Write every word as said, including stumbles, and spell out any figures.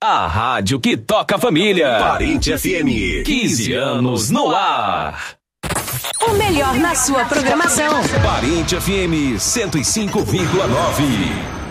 A rádio que toca a família. Parente F M. quinze anos no ar. O melhor na sua programação. Parente F M cento e cinco vírgula nove.